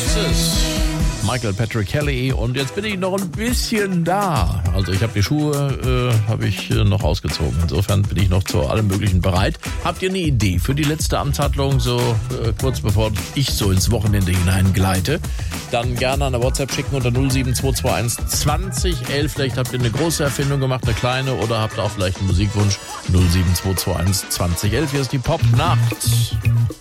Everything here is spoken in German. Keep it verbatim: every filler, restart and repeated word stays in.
ist es. Michael Patrick Kelly und jetzt bin ich noch ein bisschen da. Also ich habe die Schuhe äh, habe ich äh, noch ausgezogen. Insofern bin ich noch zu allem Möglichen bereit. Habt ihr eine Idee für die letzte Amtshandlung, so äh, kurz bevor ich so ins Wochenende hineingleite? Dann gerne eine WhatsApp schicken unter null sieben zwei zwei eins zwanzig elf. Vielleicht habt ihr eine große Erfindung gemacht, eine kleine, oder habt auch vielleicht einen Musikwunsch. null sieben zwei zwei eins zwanzig elf. Hier ist die Pop-Nacht.